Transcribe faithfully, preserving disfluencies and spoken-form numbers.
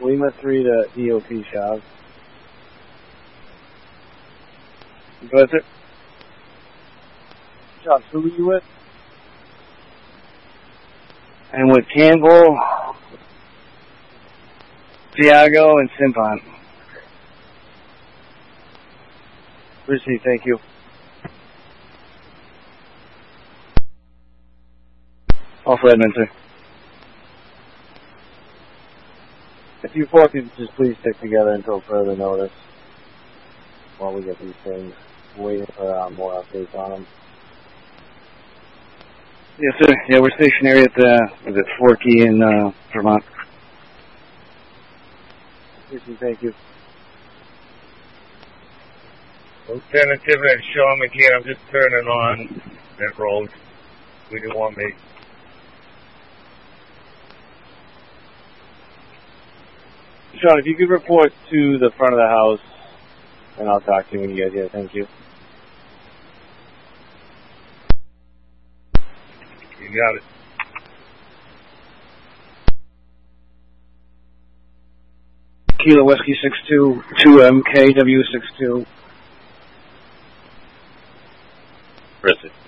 Lima three to E O P Shav. Go ahead, sir. Shav, who were you with? And with Campbell, Tiago, and Simpon. Receive, thank you. All for Edmund, sir. If you four could just please stick together until further notice while we get these things. Waiting for uh, more updates on them. Yes, sir. Yeah, we're stationary at the, is it Forky in uh, Vermont. Receive, thank you. Lieutenant Tibbet, Sean McKean, I'm just turning on that road. We didn't want me. Sean, if you could report to the front of the house, and I'll talk to you when you get here. Thank you. You got it. Kilo Whiskey six two, two M K W six two. Press it.